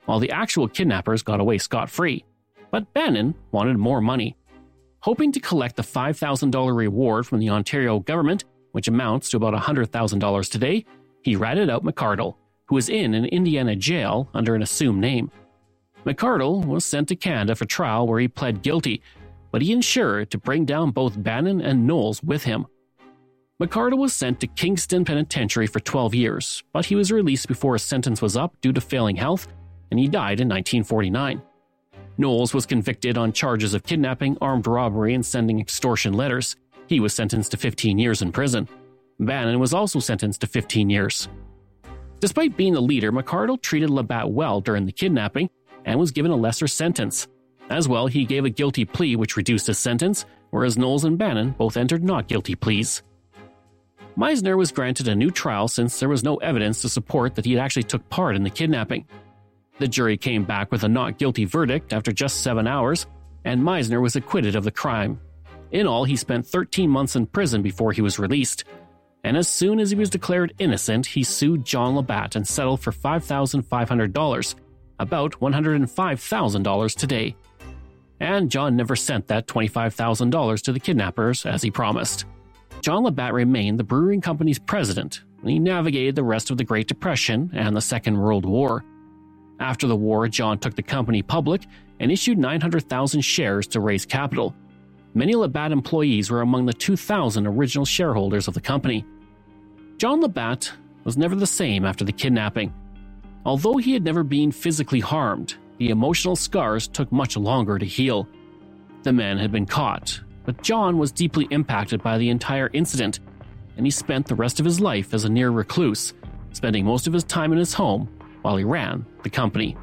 while the actual kidnappers got away scot-free. But Bannon wanted more money. Hoping to collect the $5,000 reward from the Ontario government, which amounts to about $100,000 today, he ratted out McArdle, who was in an Indiana jail under an assumed name. McArdle was sent to Canada for trial where he pled guilty, but he ensured to bring down both Bannon and Knowles with him. McArdle was sent to Kingston Penitentiary for 12 years, but he was released before his sentence was up due to failing health, and he died in 1949. Knowles was convicted on charges of kidnapping, armed robbery, and sending extortion letters. He was sentenced to 15 years in prison. Bannon was also sentenced to 15 years. Despite being the leader, McArdle treated Labatt well during the kidnapping and was given a lesser sentence. As well, he gave a guilty plea which reduced his sentence, whereas Knowles and Bannon both entered not guilty pleas. Meisner was granted a new trial since there was no evidence to support that he had actually took part in the kidnapping. The jury came back with a not guilty verdict after just 7 hours, and Meisner was acquitted of the crime. In all, he spent 13 months in prison before he was released. And as soon as he was declared innocent, he sued John Labatt and settled for $5,500, about $105,000 today. And John never sent that $25,000 to the kidnappers as he promised. John Labatt remained the brewing company's president, and he navigated the rest of the Great Depression and the Second World War. After the war, John took the company public and issued 900,000 shares to raise capital. Many Labatt employees were among the 2,000 original shareholders of the company. John Labatt was never the same after the kidnapping. Although he had never been physically harmed, the emotional scars took much longer to heal. The men had been caught, but John was deeply impacted by the entire incident, and he spent the rest of his life as a near recluse, spending most of his time in his home while he ran the company.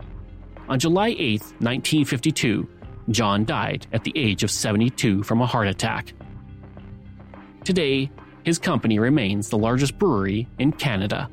On July 8, 1952, John died at the age of 72 from a heart attack. Today, his company remains the largest brewery in Canada.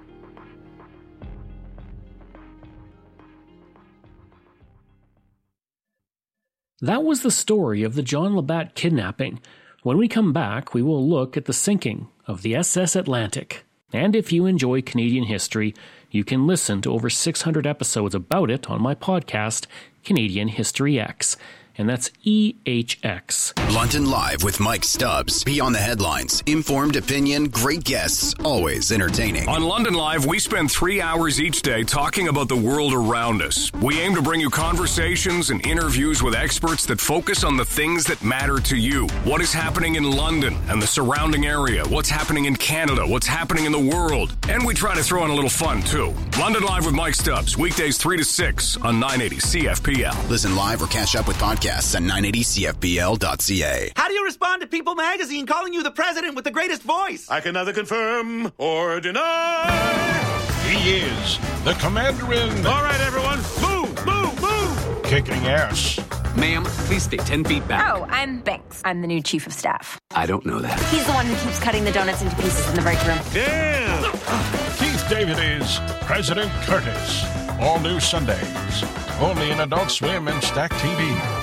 That was the story of the John Labatt kidnapping. When we come back, we will look at the sinking of the SS Atlantic. And if you enjoy Canadian history, you can listen to over 600 episodes about it on my podcast, Canadian History X. And that's EHX. London Live with Mike Stubbs. Beyond the headlines. Informed opinion, great guests, always entertaining. On London Live, we spend 3 hours each day talking about the world around us. We aim to bring you conversations and interviews with experts that focus on the things that matter to you. What is happening in London and the surrounding area? What's happening in Canada? What's happening in the world? And we try to throw in a little fun, too. London Live with Mike Stubbs. Weekdays 3 to 6 on 980 CFPL. Listen live or catch up with podcasts at 980CFPL.ca. How do you respond to People Magazine calling you the president with the greatest voice? I can neither confirm or deny. He is the commander-in. All right, everyone, move. Kicking ass. Ma'am, please stay 10 feet back. Oh, I'm Banks. I'm the new chief of staff. I don't know that. He's the one who keeps cutting the donuts into pieces in the break room. Damn. Keith David is President Curtis. All new Sundays. Only in Adult Swim and Stack TV.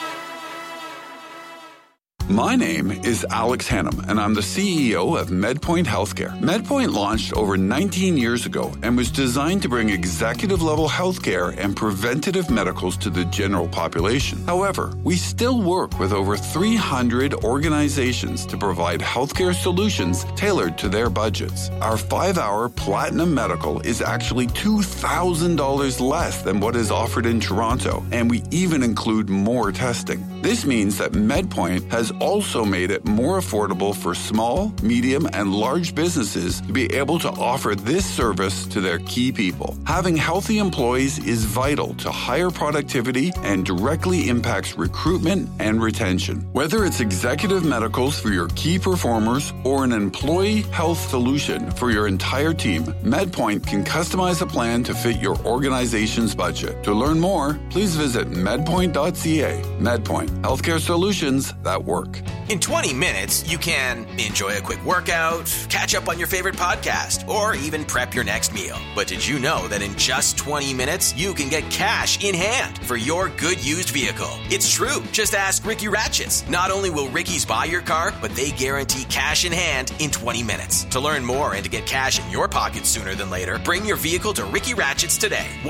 My name is Alex Hannum, and I'm the CEO of MedPoint Healthcare. MedPoint launched over 19 years ago and was designed to bring executive-level healthcare and preventative medicals to the general population. However, we still work with over 300 organizations to provide healthcare solutions tailored to their budgets. Our 5-hour Platinum Medical is actually $2,000 less than what is offered in Toronto, and we even include more testing. This means that MedPoint has also made it more affordable for small, medium, and large businesses to be able to offer this service to their key people. Having healthy employees is vital to higher productivity and directly impacts recruitment and retention. Whether it's executive medicals for your key performers or an employee health solution for your entire team, MedPoint can customize a plan to fit your organization's budget. To learn more, please visit medpoint.ca. MedPoint, healthcare solutions that work. In 20 minutes, you can enjoy a quick workout, catch up on your favorite podcast, or even prep your next meal. But did you know that in just 20 minutes, you can get cash in hand for your good used vehicle? It's true. Just ask Ricky Ratchets. Not only will Ricky's buy your car, but they guarantee cash in hand in 20 minutes. To learn more and to get cash in your pocket sooner than later, bring your vehicle to Ricky Ratchets today.